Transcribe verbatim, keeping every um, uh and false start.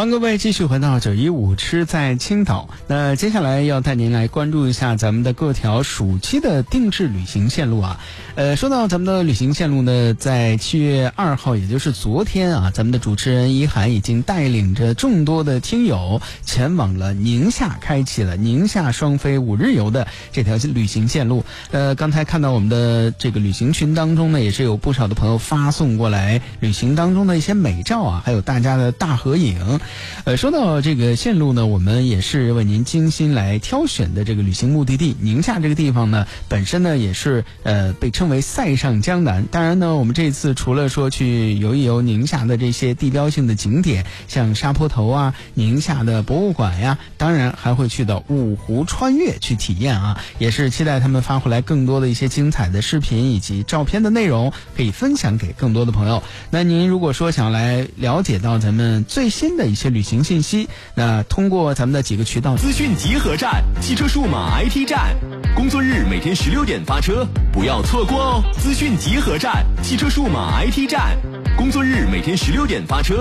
欢迎各位继续回到九一五吃在青岛。那接下来要带您来关注一下咱们的各条暑期的定制旅行线路啊。呃，说到咱们的旅行线路呢，在七月二号，也就是昨天啊，咱们的主持人一涵已经带领着众多的听友前往了宁夏，开启了宁夏双飞五日游的这条旅行线路。呃，刚才看到我们的这个旅行群当中呢，也是有不少的朋友发送过来旅行当中的一些美照啊，还有大家的大合影。呃，说到这个线路呢，我们也是为您精心来挑选的这个旅行目的地。宁夏这个地方呢，本身呢也是呃被称为塞上江南。当然呢，我们这次除了说去游一游宁夏的这些地标性的景点，像沙坡头啊、宁夏的博物馆呀，当然还会去到五湖穿越去体验啊。也是期待他们发回来更多的一些精彩的视频以及照片的内容，可以分享给更多的朋友。那您如果说想来了解到咱们最新的一些旅行信息，那通过咱们的几个渠道， 资讯集合站、汽车数码 I T 站，工作日每天十六点发车，不要错过哦！资讯集合站、汽车数码 I T 站，工作日每天十六点发车。